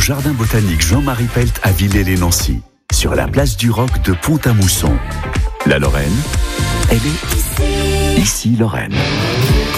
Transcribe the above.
Jardin botanique Jean-Marie Pelt à Villers-les-Nancy, sur la place du Roc de Pont-à-Mousson. La Lorraine, elle est ici Lorraine.